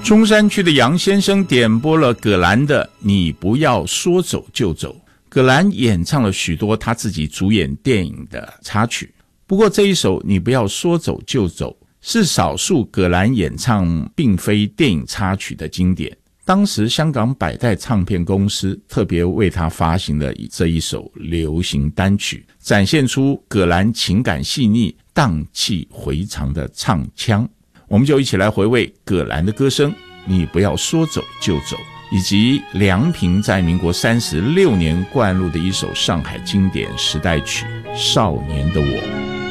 中山区的杨先生点播了葛兰的《你不要说走就走》。葛兰演唱了许多他自己主演电影的插曲，不过这一首《你不要说走就走》是少数葛兰演唱并非电影插曲的经典。当时香港百代唱片公司特别为他发行了这一首流行单曲，展现出葛兰情感细腻、荡气回肠的唱腔。我们就一起来回味葛兰的歌声《你不要说走就走》，以及梁平在民国36年灌录的一首上海经典时代曲《少年的我》。